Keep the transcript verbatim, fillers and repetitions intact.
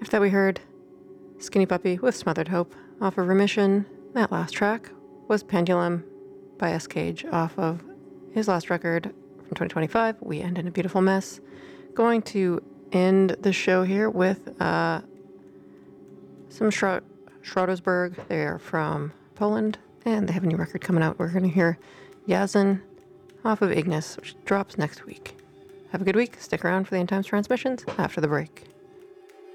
After that, we heard Skinny Puppy with Smothered Hope off of Remission. That last track was Pendulum by S. Cage off of his last record from twenty twenty-five, We End in a Beautiful Mess. Going to end the show here with uh, some Schra- Schroedersberg. They're from Poland, and they have a new record coming out. We're going to hear Yazin off of Ignis, which drops next week. Have a good week. Stick around for the End Times transmissions after the break.